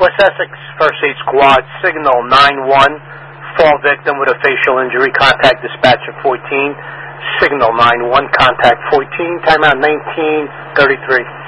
West Essex First Aid Squad, signal 9-1, fall victim with a facial injury, contact dispatcher 14, signal 9-1, contact 14, timeout 19:33.